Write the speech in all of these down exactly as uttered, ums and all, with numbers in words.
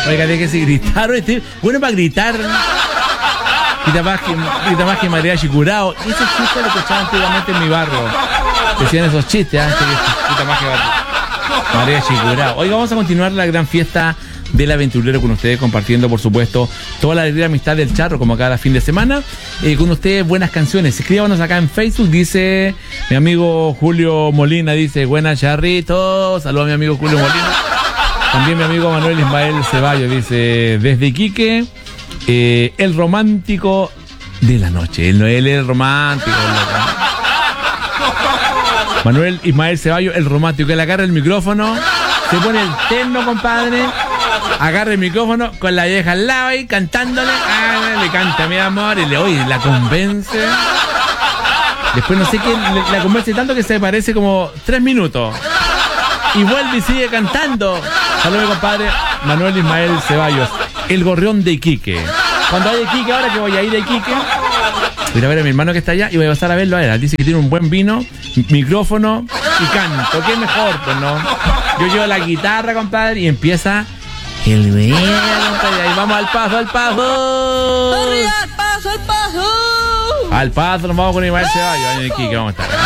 Oiga, déjese gritar, este, bueno para gritar. Grita más que, grita más que mariachi curado. Ese chiste lo escuchaba antiguamente en mi barrio. Decían esos chistes, ¿eh? Grita más que mariachi curado. Oiga, vamos a continuar la gran fiesta del aventurero con ustedes, compartiendo, por supuesto, toda la alegría y amistad del charro, como cada fin de semana. Eh, con ustedes, buenas canciones. Escríbanos acá en Facebook, dice mi amigo Julio Molina, dice, buenas charritos. Saludos a mi amigo Julio Molina. También mi amigo Manuel Ismael Ceballos, dice, desde Iquique, eh, el romántico de la noche. Él no él es el romántico. Manuel Ismael Ceballos, el romántico, que le agarra el micrófono, se pone el terno, compadre, agarra el micrófono con la vieja al lado y cantándole, ah, le canta mi amor y le oye, la convence. Después no sé qué, le, la convence tanto que se parece como tres minutos. Y vuelve y sigue cantando. Saludos, compadre, Manuel Ismael Ceballos, el gorrión de Iquique. Cuando vaya a Iquique, ahora que voy a ir a Iquique, voy a ver a mi hermano que está allá y voy a pasar a verlo a él. Dice que tiene un buen vino, micrófono y canto. ¿Qué mejor? Pues no. Yo llevo la guitarra, compadre, y empieza el video, compadre. Ahí vamos al paso, al paso. ¡Arriba, al paso, al paso! Al paso, nos vamos con Ismael Ceballos. Ahí en Iquique vamos a estar.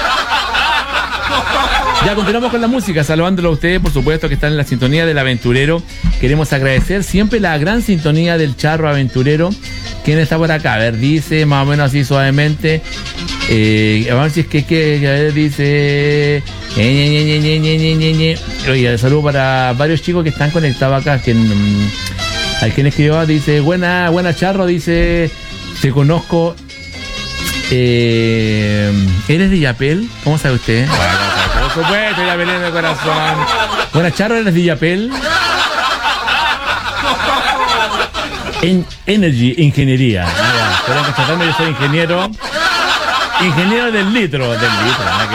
Ya continuamos con la música, saludándolo a ustedes, por supuesto, que están en la sintonía del aventurero. Queremos agradecer siempre la gran sintonía del charro aventurero. ¿Quién está por acá? A ver, dice más o menos así suavemente. Eh, a ver si es que, que a ver, dice. Oye, saludo para varios chicos que están conectados acá. Quien, al quien escribió, dice, buena, buena charro, dice, te conozco. Eh, ¿Eres de Yapel? ¿Cómo sabe usted? Por supuesto, Yapel de corazón. Buena charro, ¿eres de Yapel? En Energy Ingeniería. Ah, ya. Pueden constatarme, yo soy ingeniero. Ingeniero del litro. Del litro, ¿no?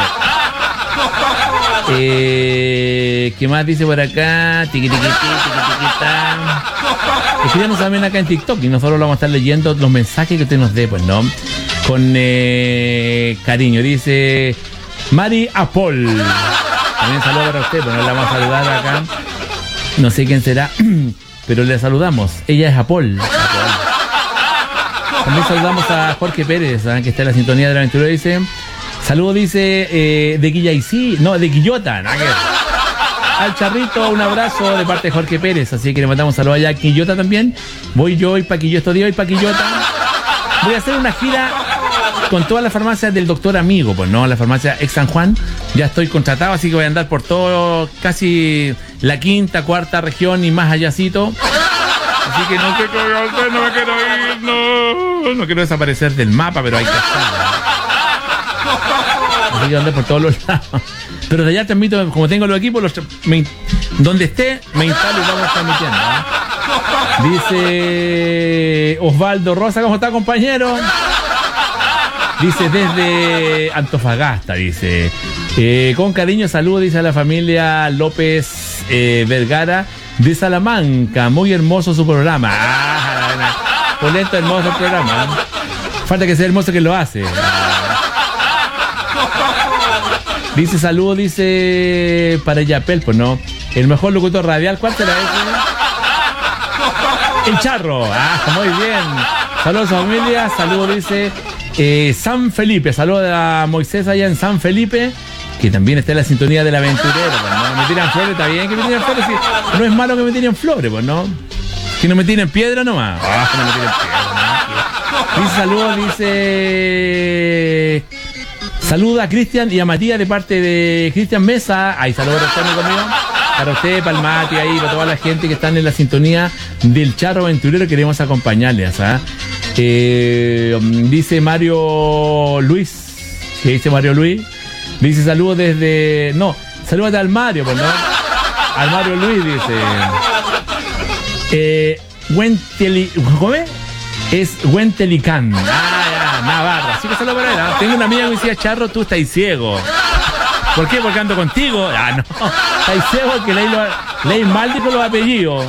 Eh, ¿Qué más dice por acá? Tiqui, tiqui, tiqui, tiqui, tiqui, escríbanos también acá en TikTok y nosotros vamos a estar leyendo los mensajes que usted nos dé, pues, ¿no? Con eh, cariño. Dice Mari Apol. También saludo para usted, pues no la vamos a saludar acá. No sé quién será, pero le saludamos. Ella es Apol. Apol. También saludamos a Jorge Pérez, ¿eh? Que está en la sintonía de la aventura. Dice, saludo, dice, eh, de Guillaicí, no, de Quillota, ¿no? Al charrito, un abrazo de parte de Jorge Pérez. Así que le mandamos saludos allá a Quillota también. Voy yo hoy para Quillota, estos días hoy para Quillota. Voy a hacer una gira con todas las farmacias del doctor Amigo, pues no, la farmacia ex San Juan. Ya estoy contratado, así que voy a andar por todo, casi la quinta, cuarta región y más allácito. Así que no, quiero, no me quiero ir, no, no quiero desaparecer del mapa, pero hay que hacerlo. Así que andar por todos los lados. Pero de allá transmito, como tengo los equipos, los, me, donde esté, me instalo y vamos transmitiendo, ¿no? Dice Osvaldo Rosa, ¿cómo está, compañero? Dice desde Antofagasta, dice. Eh, con cariño, saludo, dice a la familia López eh, Vergara de Salamanca. Muy hermoso su programa. Ah, polento, hermoso el programa. Falta que sea hermoso que lo hace. Dice saludo, dice para Yapel, pues no. El mejor locutor radial, ¿cuál será ese? El Charro. Ah, muy bien. Saludos a su familia. Saludos, dice eh, San Felipe. Saludos a Moisés allá en San Felipe, que también está en la sintonía del aventurero. Pues, ¿no? Me tiran flores, está bien que me tiren flores. Sí. No es malo que me tiren flores, pues, ¿no? Que no me tiren piedra nomás. Ah, no me tiren piedra, ¿no? Dice saludos, dice. Saluda a Cristian y a Matías de parte de Cristian Mesa. Ahí saludos para usted, amigo mío. Para usted, para el Mati, ahí, para toda la gente que están en la sintonía del Charro Aventurero. Queremos acompañarles. ¿Ah? Eh, dice Mario Luis. ¿Qué dice Mario Luis? Dice saludos desde. No, saludos al Mario, pues no. Al Mario Luis dice. Eh, Wenteli. ¿Cómo es? Es Wentelicán. Ah, ya, Navarra. Así que saludos para él. ¿Ah? Tengo una amiga que me decía, Charro, tú estás ciego. ¿Por qué? Porque ando contigo. Ah, no. Estás ciego que leí, lo, leí mal con los apellidos.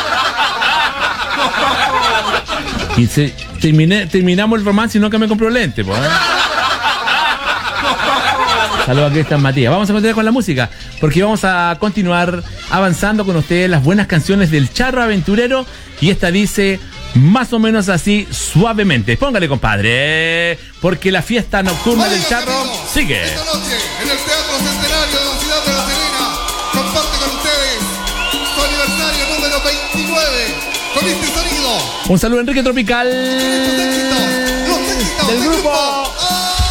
Y se, terminé, terminamos el romance y no que me compró lente, pues. ¿Eh? Saludos a Cristian Matías. Vamos a continuar con la música. porque vamos a continuar avanzando con ustedes las buenas canciones del Charro Aventurero. Y esta dice más o menos así, suavemente. Póngale, compadre, porque la fiesta nocturna Vale, del Charro amigos, sigue. Esta noche, en el Teatro Centenario de la ciudad de La Serena, comparte con ustedes su aniversario número veintinueve, con este sonido. Un saludo, Enrique Tropical, Los éxitos, los éxitos del del grupo grupo